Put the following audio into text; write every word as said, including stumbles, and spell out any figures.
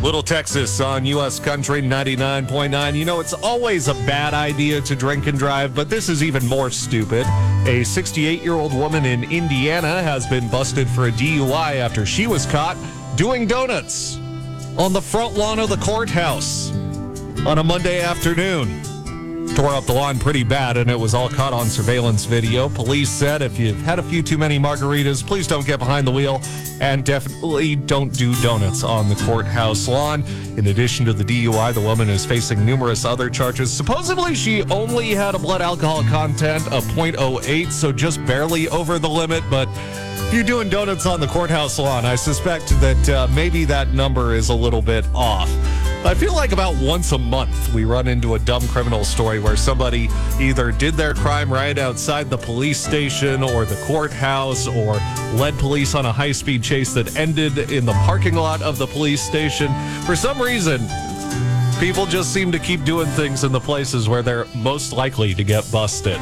Little Texas on U S Country ninety-nine point nine. You know, it's always a bad idea to drink and drive, but this is even more stupid. A sixty-eight-year-old woman in Indiana has been busted for a D U I after she was caught doing donuts on the front lawn of the courthouse on a Monday afternoon. Tore up the lawn pretty bad, and it was all caught on surveillance video. Police said if you've had a few too many margaritas, please don't get behind the wheel, and definitely don't do donuts on the courthouse lawn. In addition to the D U I, the woman is facing numerous other charges. Supposedly, she only had a blood alcohol content of point oh eight, so just barely over the limit, but if you're doing donuts on the courthouse lawn, I suspect that uh, maybe that number is a little bit off. I feel like about once a month we run into a dumb criminal story where somebody either did their crime right outside the police station or the courthouse, or led police on a high-speed chase that ended in the parking lot of the police station. For some reason, people just seem to keep doing things in the places where they're most likely to get busted.